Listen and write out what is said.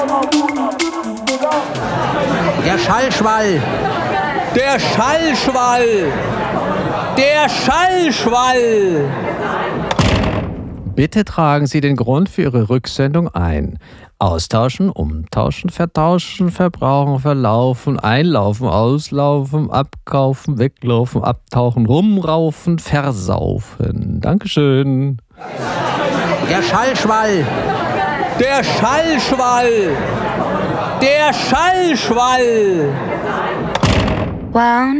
Der Schallschwall. Der Schallschwall. Der Schallschwall. Bitte tragen Sie den Grund für Ihre Rücksendung ein. Austauschen, umtauschen, vertauschen, verbrauchen, verlaufen, einlaufen, auslaufen, abkaufen, weglaufen, abtauchen, rumraufen, versaufen. Dankeschön. Der Schallschwall. Der Schallschwall. Der Schallschwall. Wound